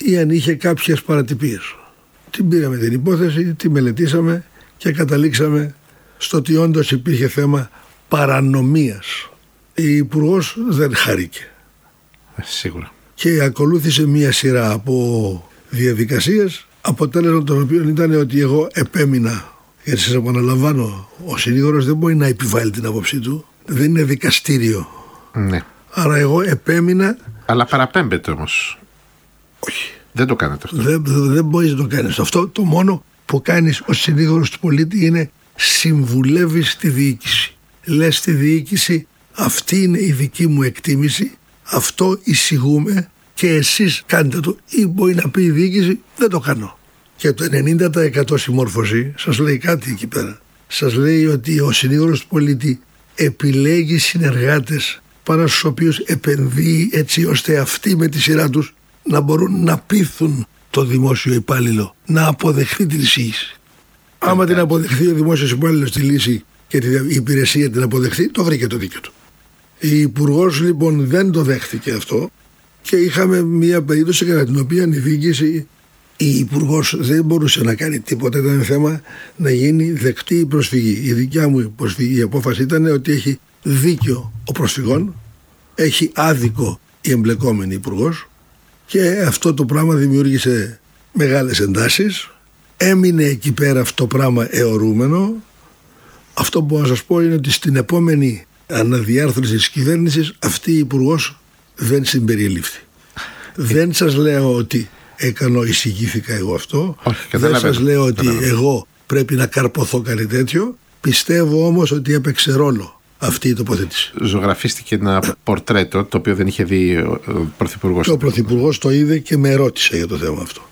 ή αν είχε κάποιες παρατυπίες. Την πήραμε την υπόθεση, τη μελετήσαμε και καταλήξαμε στο ότι όντως υπήρχε θέμα παρανομίας. Η Υπουργός δεν χαρήκε. Σίγουρα. Και ακολούθησε μία σειρά από διαδικασίες, αποτέλεσμα των οποίων ήταν ότι εγώ επέμεινα. Γιατί σας επαναλαμβάνω, ο συνήγορος δεν μπορεί να επιβάλλει την άποψή του, δεν είναι δικαστήριο. Ναι. Άρα εγώ επέμεινα. Αλλά παραπέμπεται όμως. Όχι. Δεν το κάνετε αυτό. Δεν μπορείς να το κάνεις. Αυτό το μόνο που κάνεις ως συνήγορος του πολίτη είναι συμβουλεύεις τη διοίκηση. Λες στη διοίκηση, αυτή είναι η δική μου εκτίμηση, αυτό εισηγούμε και εσείς κάντε το. Ή μπορεί να πει η διοίκηση, δεν το κάνω. Και το 90% συμμόρφωση σας λέει κάτι εκεί πέρα. Σας λέει ότι ο συνήγορος του πολίτη επιλέγει συνεργάτες πάνω στους οποίους επενδύει έτσι ώστε αυτοί με τη σειρά τους να μπορούν να πείθουν το δημόσιο υπάλληλο να αποδεχθεί την εισήγηση. Άμα την αποδεχθεί ο δημόσιος υπάλληλος τη λύση και η υπηρεσία την αποδεχθεί, το βρήκε το δίκαιο του. Η Υπουργός λοιπόν δεν το δέχτηκε αυτό και είχαμε μια περίπτωση κατά την οποία η διοίκηση, η Υπουργός δεν μπορούσε να κάνει τίποτα. Ήταν θέμα να γίνει δεκτή η προσφυγή. Η δικιά μου η απόφαση ήταν ότι έχει δίκιο ο προσφυγών, έχει άδικο η εμπλεκόμενη Υπουργός και αυτό το πράγμα δημιούργησε μεγάλες εντάσεις. Έμεινε εκεί πέρα αυτό το πράγμα αιωρούμενο. Αυτό που μπορώ να σας πω είναι ότι στην επόμενη αναδιάρθρωση της κυβέρνησης αυτή η Υπουργός δεν συμπεριελήφθη. Δεν σας λέω ότι εισηγήθηκα εγώ αυτό. Όχι, δεν σας λέω ότι εγώ πρέπει να καρποθώ κάτι τέτοιο. Πιστεύω όμως ότι έπαιξε ρόλο αυτή η τοποθέτηση. Ζωγραφίστηκε ένα πορτρέτο το οποίο δεν είχε δει ο Πρωθυπουργός. Και ο Πρωθυπουργός το είδε και με ρώτησε για το θέμα αυτό.